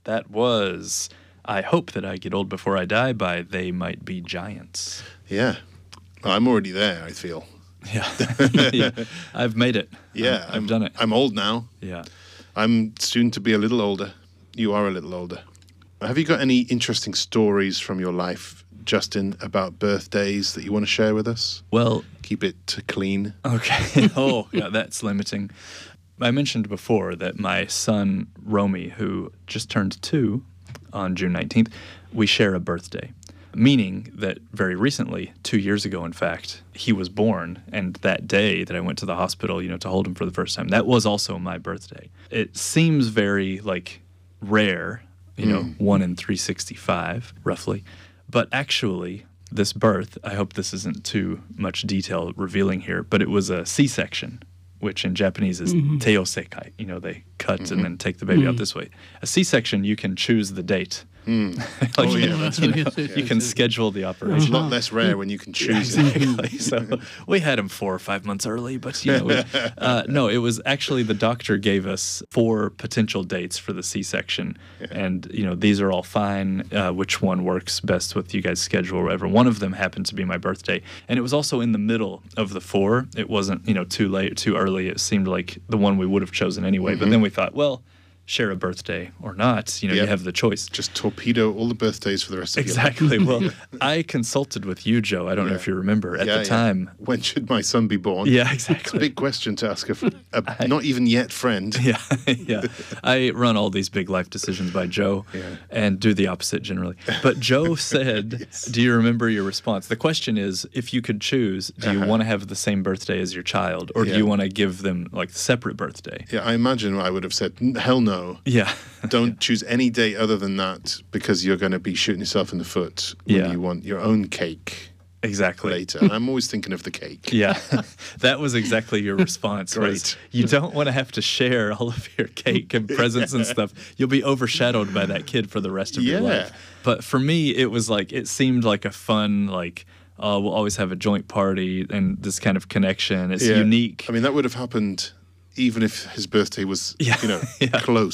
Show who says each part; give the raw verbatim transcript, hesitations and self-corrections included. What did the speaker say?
Speaker 1: That was I Hope That I Get Old Before I Die by They Might Be Giants.
Speaker 2: Yeah. Well, I'm already there, I feel.
Speaker 1: Yeah. yeah. I've made it.
Speaker 2: Yeah.
Speaker 1: I've done it.
Speaker 2: I'm old now.
Speaker 1: Yeah.
Speaker 2: I'm soon to be a little older. You are a little older. Have you got any interesting stories from your life, Justin, about birthdays that you want to share with us?
Speaker 1: Well,
Speaker 2: keep it clean.
Speaker 1: Okay. Oh, yeah, that's limiting. I mentioned before that my son, Romy, who just turned two on June nineteenth, we share a birthday, meaning that very recently, two years ago, in fact, he was born. And that day that I went to the hospital, you know, to hold him for the first time, that was also my birthday. It seems very, like, rare, you know, mm. one in three sixty-five, roughly. But actually, this birth, I hope this isn't too much detail revealing here, but it was a C-section, which in Japanese is mm-hmm. teosekai. You know, they cut mm-hmm. and then take the baby mm-hmm. out this way. A C-section, you can choose the date.
Speaker 2: Mm.
Speaker 1: like,
Speaker 2: oh, yeah, that's
Speaker 1: you, know, you can schedule the operation.
Speaker 2: It's a lot less rare when you can choose
Speaker 1: yeah, exactly. it. So we had him four or five months early, but you know, we, uh, no, it was actually the doctor gave us four potential dates for the C-section, yeah. and you know, these are all fine. Uh, which one works best with you guys' schedule or whatever? One of them happened to be my birthday, and it was also in the middle of the four. It wasn't, you know, too late, too early. It seemed like the one we would have chosen anyway. Mm-hmm. But then we thought, well, share a birthday or not, you know, yep. you have the choice.
Speaker 2: Just torpedo all the birthdays for the rest of
Speaker 1: exactly.
Speaker 2: your
Speaker 1: life. Exactly. Well, I consulted with you, Joe. I don't yeah. know if you remember at
Speaker 2: yeah,
Speaker 1: the time.
Speaker 2: Yeah. When should my son be born?
Speaker 1: Yeah, exactly.
Speaker 2: It's a big question to ask a, a I, not even yet friend.
Speaker 1: Yeah, yeah. I run all these big life decisions by Joe
Speaker 2: yeah.
Speaker 1: and do the opposite generally. But Joe said, yes. do you remember your response? The question is, if you could choose, do you uh-huh. want to have the same birthday as your child, or yeah. do you want to give them like separate birthday?
Speaker 2: Yeah, I imagine I would have said, hell no.
Speaker 1: Yeah.
Speaker 2: Don't yeah. choose any date other than that, because you're going to be shooting yourself in the foot when
Speaker 1: yeah.
Speaker 2: you want your own cake.
Speaker 1: Exactly.
Speaker 2: Later. And I'm always thinking of the cake.
Speaker 1: Yeah. That was exactly your response.
Speaker 2: Great.
Speaker 1: Was you don't want to have to share all of your cake and presents yeah. and stuff. You'll be overshadowed by that kid for the rest of
Speaker 2: yeah.
Speaker 1: your life. But for me, it was like, it seemed like a fun, like, uh, we'll always have a joint party and this kind of connection. It's
Speaker 2: yeah.
Speaker 1: unique.
Speaker 2: I mean, that would have happened even if his birthday was,
Speaker 1: yeah.
Speaker 2: you know,
Speaker 1: yeah.
Speaker 2: close.